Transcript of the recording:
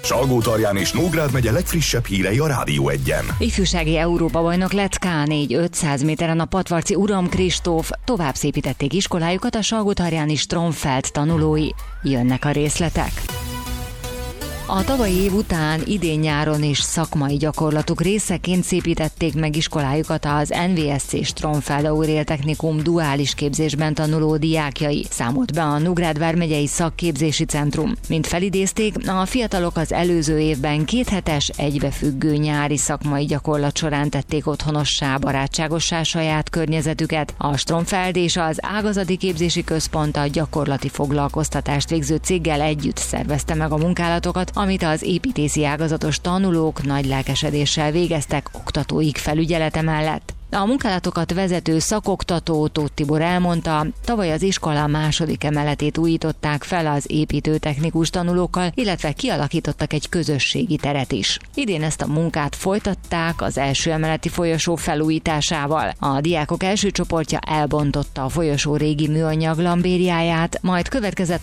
Salgótarján és Nógrád megye legfrissebb hírei a Rádió 1-en. Ifjúsági Európa-bajnok lett K4 500 méteren a patvarci Uram Kristóf. Tovább szépítették iskolájukat a salgótarjáni Stromfeld tanulói. Jönnek a részletek. A tavalyi év után idén-nyáron is szakmai gyakorlatuk részeként szépítették meg iskolájukat az NVSC Stromfeld Aurél Technikum duális képzésben tanuló diákjai, számolt be a Nógrád vármegyei szakképzési centrum. Mint felidézték, a fiatalok az előző évben 2 hetes egybefüggő nyári szakmai gyakorlat során tették otthonossá, barátságossá saját környezetüket. A Stromfeld és az ágazati képzési központ a gyakorlati foglalkoztatást végző céggel együtt szervezte meg a munkálatokat, amit az építészi ágazatos tanulók nagy lelkesedéssel végeztek oktatóik felügyelete mellett. A munkálatokat vezető szakoktató Tóth Tibor elmondta, tavaly az iskola második emeletét újították fel az építőtechnikus tanulókkal, illetve kialakítottak egy közösségi teret is. Idén ezt a munkát folytatták az első emeleti folyosó felújításával. A diákok első csoportja elbontotta a folyosó régi műanyag lambériáját, majd következett